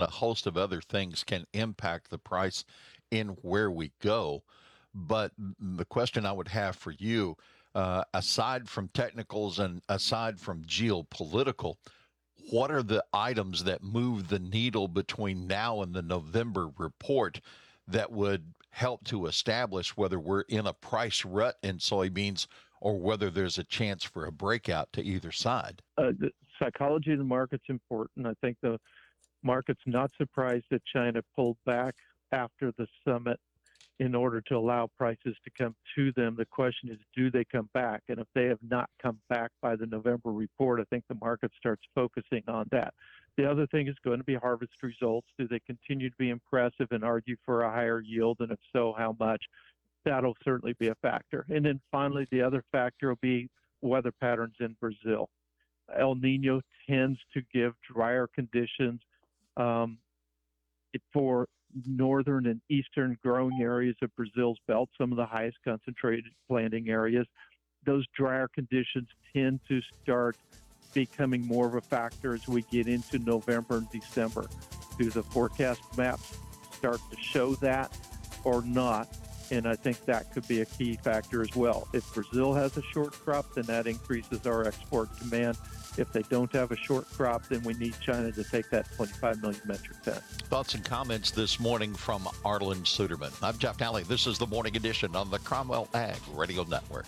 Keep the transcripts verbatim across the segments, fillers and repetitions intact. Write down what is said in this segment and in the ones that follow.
a host of other things can impact the price in where we go. But the question I would have for you, uh, aside from technicals and aside from geopolitical, what are the items that move the needle between now and the November report that would help to establish whether we're in a price rut in soybeans or whether there's a chance for a breakout to either side? Uh, the psychology of the market's important. I think the market's not surprised that China pulled back after the summit in order to allow prices to come to them. The question is, do they come back? And if they have not come back by the November report, I think the market starts focusing on that. The other thing is going to be harvest results. Do they continue to be impressive and argue for a higher yield? And if so, how much? That'll certainly be a factor. And then finally, the other factor will be weather patterns in Brazil. El Nino tends to give drier conditions um, for northern and eastern growing areas of Brazil's belt, some of the highest concentrated planting areas. Those drier conditions tend to start becoming more of a factor as we get into November and December. Do the forecast maps start to show that or not? And I think that could be a key factor as well. If Brazil has a short crop, then that increases our export demand. If they don't have a short crop, then we need China to take that twenty-five million metric tons. Thoughts and comments this morning from Arlen Suderman. I'm Jeff Nally. This is the Morning Edition on the Cromwell Ag Radio Network.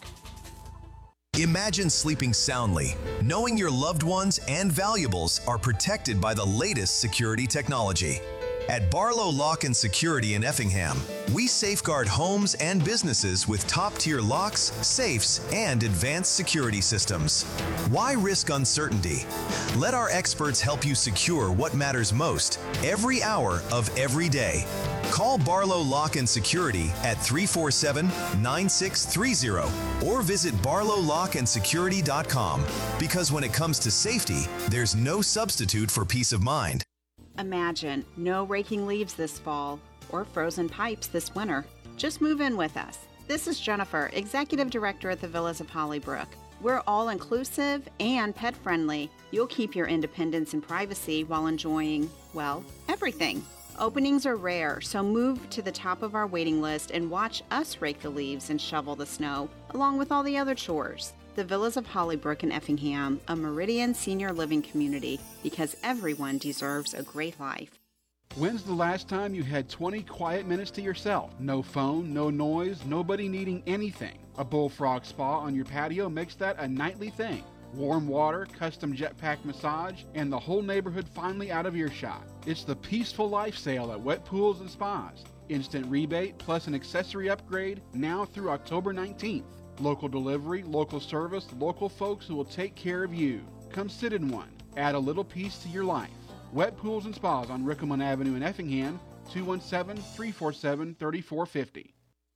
Imagine sleeping soundly, knowing your loved ones and valuables are protected by the latest security technology. At Barlow Lock and Security in Effingham, we safeguard homes and businesses with top-tier locks, safes, and advanced security systems. Why risk uncertainty? Let our experts help you secure what matters most every hour of every day. Call Barlow Lock and Security at three four seven, nine six three zero or visit barlow lock and security dot com, because when it comes to safety, there's no substitute for peace of mind. Imagine no raking leaves this fall or frozen pipes this winter. Just move in with us. This is Jennifer, Executive Director at the Villas of Hollybrook. We're all-inclusive and pet-friendly. You'll keep your independence and privacy while enjoying, well, everything. Openings are rare, so move to the top of our waiting list and watch us rake the leaves and shovel the snow, along with all the other chores. The Villas of Hollybrook in Effingham, a Meridian senior living community, because everyone deserves a great life. When's the last time you had twenty quiet minutes to yourself? No phone, no noise, nobody needing anything. A Bullfrog Spa on your patio makes that a nightly thing. Warm water, custom jetpack massage, and the whole neighborhood finally out of earshot. It's the Peaceful Life sale at Wet Pools and Spas. Instant rebate plus an accessory upgrade now through October nineteenth. Local delivery, local service, local folks who will take care of you. Come sit in one. Add a little piece to your life. Wet Pools and Spas on Rickelman Avenue in Effingham, two one seven, three four seven, three four five zero.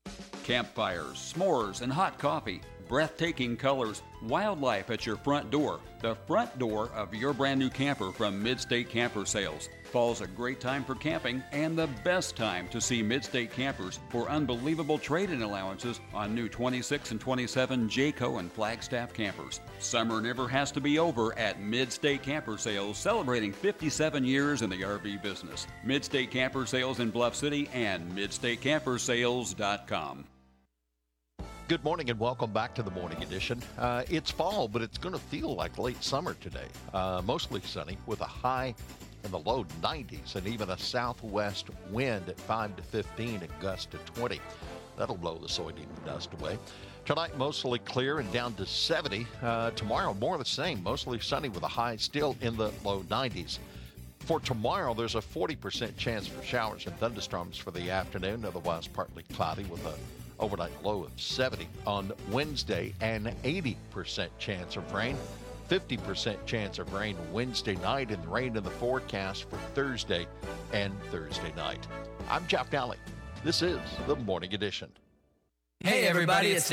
Campfires, s'mores, and hot coffee. Breathtaking colors, wildlife at your front door. The front door of your brand new camper from Midstate Camper Sales. Fall's a great time for camping and the best time to see Midstate Campers for unbelievable trade-in allowances on new twenty-six and twenty-seven Jayco and Flagstaff campers. Summer never has to be over at Midstate Camper Sales, celebrating fifty-seven years in the R V business. Midstate Camper Sales in Bluff City and midstate camper sales dot com. Good morning and welcome back to the Morning Edition. Uh, it's fall, but it's going to feel like late summer today. Uh, mostly sunny with a high in the low nineties and even a southwest wind at five to fifteen and gust to twenty. That'll blow the soybean dust away. Tonight, mostly clear and down to seventy. Uh, tomorrow, more of the same, mostly sunny with a high still in the low nineties. For tomorrow, there's a forty percent chance for showers and thunderstorms for the afternoon, otherwise partly cloudy with a overnight low of seventy. On Wednesday, an eighty percent chance of rain, fifty percent chance of rain Wednesday night, and rain in the forecast for Thursday and Thursday night. I'm Jeff Nally. This is the Morning Edition. Hey, everybody, it's